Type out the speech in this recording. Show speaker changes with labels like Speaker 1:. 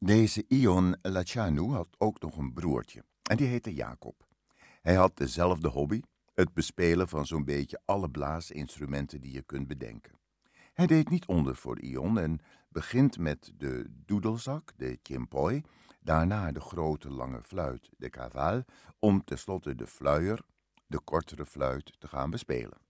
Speaker 1: Deze Ion Lacianu had ook nog een broertje en die heette Jacob. Hij had dezelfde hobby, het bespelen van zo'n beetje alle blaasinstrumenten die je kunt bedenken. Hij deed niet onder voor Ion en begint met de doedelzak, de tjimpoi, daarna de grote lange fluit, de kaval, om tenslotte de fluier, de kortere fluit, te gaan bespelen.